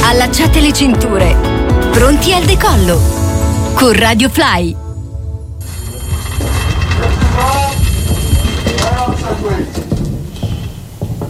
Allacciate le cinture. Pronti al decollo. Con Radio Fly.